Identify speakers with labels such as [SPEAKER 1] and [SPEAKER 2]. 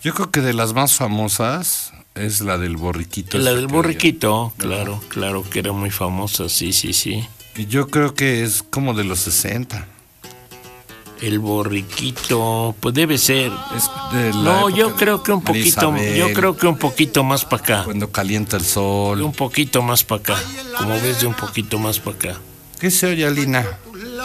[SPEAKER 1] Yo creo que de las más famosas es la del borriquito.
[SPEAKER 2] La del borriquito, claro, claro que era muy famosa, sí.
[SPEAKER 1] Y yo creo que es como de los 60.
[SPEAKER 2] El borriquito, pues debe ser.
[SPEAKER 1] Es de la
[SPEAKER 2] No,
[SPEAKER 1] época
[SPEAKER 2] yo
[SPEAKER 1] de
[SPEAKER 2] creo que un
[SPEAKER 1] María
[SPEAKER 2] poquito,
[SPEAKER 1] Isabel,
[SPEAKER 2] yo creo que un poquito más para acá.
[SPEAKER 1] cuando calienta el sol.
[SPEAKER 2] Un poquito más para acá. Como ves, de un poquito más para acá.
[SPEAKER 1] ¿Qué se oye, Alina?